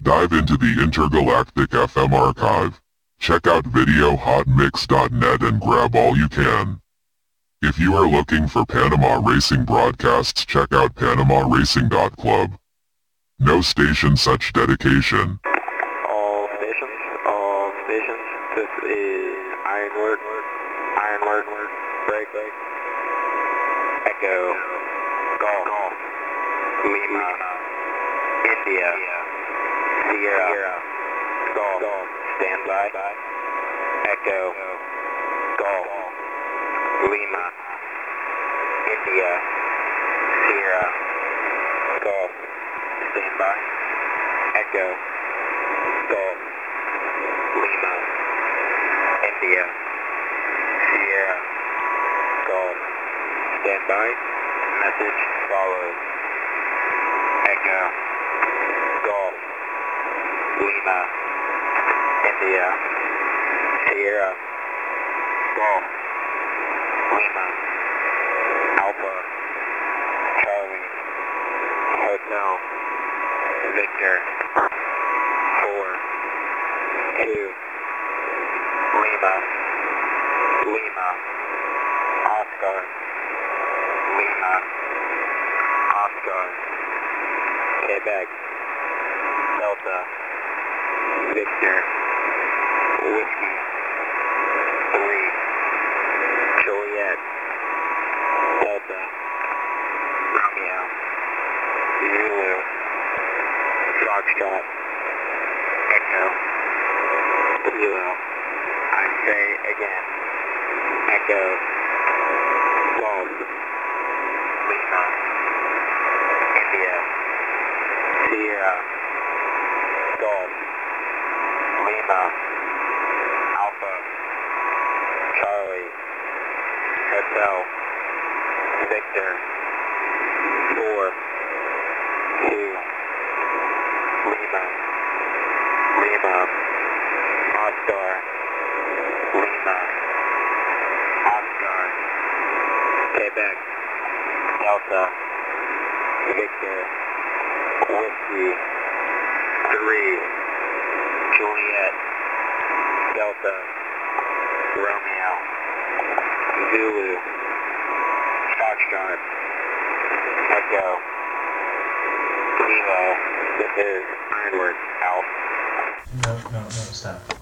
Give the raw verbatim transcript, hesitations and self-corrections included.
Dive into the intergalactic F M archive. Check out video hot mix dot net and grab all you can. If you are looking for Panama Racing broadcasts, check out panama racing dot club. No station such dedication. All stations, all stations, this is Ironwork, Ironwork, break, break, Echo, Golf, Lima, India, Sierra, Golf, standby, Echo, Golf, Lima, India, Sierra, Golf, standby, Echo, Golf, Lima, India, Sierra, Golf, standby, message follows, Echo, Golf, Lima, India, Sierra, Golf, Lima, Alpha, Charlie, Hotel, Victor, four, two, Lima, Lima, Oscar, Lima, Oscar, Quebec, Delta, Victor, Whiskey, three, Juliet, Delta, Romeo, Zulu, Foxtrot, Echo, Kilo, I say again, Echo, Golf, Lima, India, Sierra, Golf, Lima, Alpha, Charlie, Hotel, Victor, four, two, Lima, Lima, Oscar, Lima, Oscar, Quebec, Delta, Victor, Whiskey, three, Juliet, Delta, Romeo, Zulu, Foxtrot, Echo, Kilo, this is Ironwork, out. No, no, no, stop.